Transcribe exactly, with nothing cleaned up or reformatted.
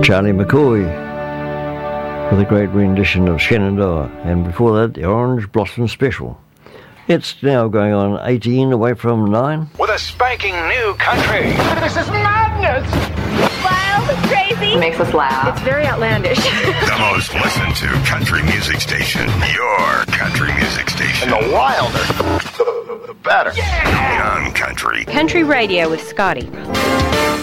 Charlie McCoy with a great rendition of Shenandoah, and before that the Orange Blossom Special. It's now going on eighteen away from nine. With a spanking new country. This is madness! Wild, crazy. It makes us laugh. It's very outlandish. The most listened to country music station. Your country music station. And the wilder, the, the, the better. Yeah! Young Country. Country Radio with Scotty.